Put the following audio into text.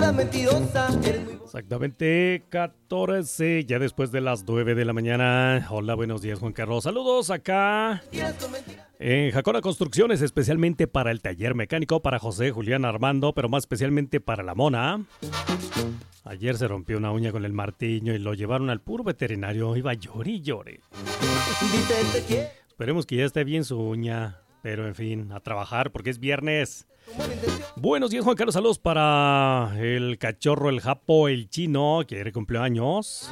Maldita mentirosa, eres muy... Exactamente 14, ya después de las 9 de la mañana. Hola, buenos días, Juan Carlos. Saludos acá en Jacona Construcciones, especialmente para el taller mecánico, para José, Julián, Armando, pero más especialmente para la Mona. Ayer se rompió una uña con el martillo y lo llevaron al puro veterinario. Iba llore y llore. Esperemos que ya esté bien su uña, pero en fin, a trabajar porque es viernes. Buenos días, Juan Carlos. Saludos para el cachorro, el japo, el chino, que ayer cumplió años.